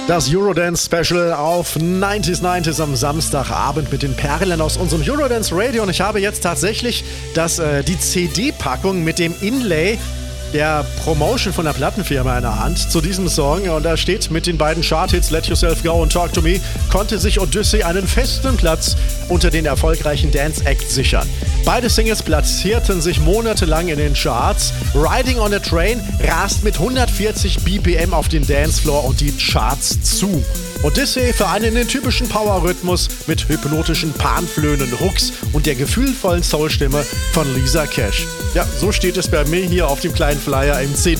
Das Eurodance Special auf 90s am Samstagabend mit den Perlen aus unserem Eurodance Radio. Und ich habe jetzt tatsächlich die CD-Packung mit dem Inlay der Promotion von der Plattenfirma in der Hand zu diesem Song. Und da steht mit den beiden Charthits Let Yourself Go und Talk to Me, konnte sich Odyssey einen festen Platz unter den erfolgreichen Dance-Acts sichern. Beide Singles platzierten sich monatelang in den Charts. Riding on a Train rast mit 140 BPM auf den Dancefloor und die Charts zu. Odyssey vereint den typischen Power-Rhythmus mit hypnotischen panflöhenden Hooks und der gefühlvollen Soul-Stimme von Lisa Cash. Ja, so steht es bei mir hier auf dem kleinen Flyer im CD.